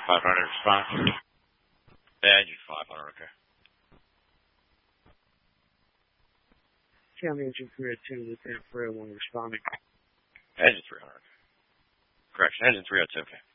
500 response. Yeah, engine 500, okay. County engine 302, Lieutenant 301 responding. Engine 300. Correction, engine 302, okay.